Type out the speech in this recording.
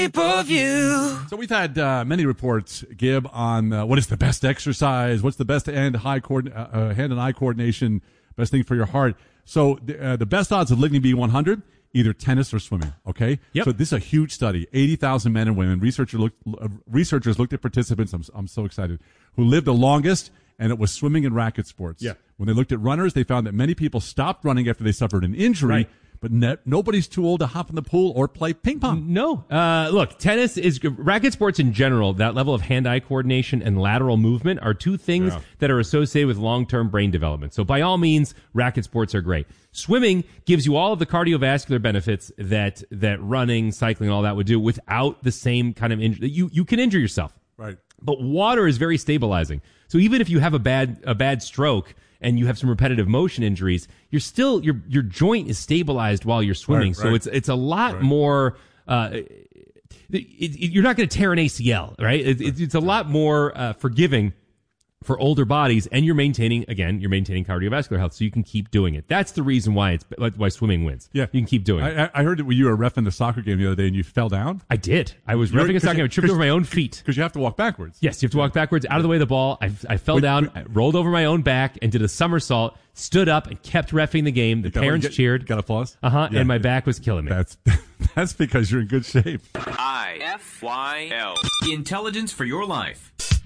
So we've had many reports, Gib, on what is the best exercise, what's the best hand and eye coordination, best thing for your heart. So the best odds of living to be 100, either tennis or swimming. Okay. Yep. So this is a huge study. 80,000 men and women. Researchers looked at participants. I'm so excited. Who lived the longest, and it was swimming and racket sports. Yeah. When they looked at runners, they found that many people stopped running after they suffered an injury. Right. But nobody's too old to hop in the pool or play ping pong. No. Look, tennis is racket sports in general. That level of hand-eye coordination and lateral movement are two things that are associated with long-term brain development. So by all means, racket sports are great. Swimming gives you all of the cardiovascular benefits that running, cycling, all that would do without the same kind of injury. You can injure yourself. Right. But water is very stabilizing. So even if you have a bad stroke and you have some repetitive motion injuries, you're still your joint is stabilized while you're swimming. Right. So it's a lot more. You're not going to tear an ACL, right? It's a lot more forgiving for older bodies, and you're maintaining cardiovascular health, so you can keep doing it. That's the reason why swimming wins. Yeah, you can keep doing it. I heard that when you were reffing the soccer game the other day and you fell down. I did. I was reffing a soccer game. I tripped over my own feet. Because you have to walk backwards. Yes, you have to walk backwards out of the way of the ball. I fell down, I rolled over my own back, and did a somersault, stood up, and kept reffing the game. The parents cheered. Got applause? Yeah, and my back was killing me. That's because you're in good shape. IFYL. Intelligence for your life.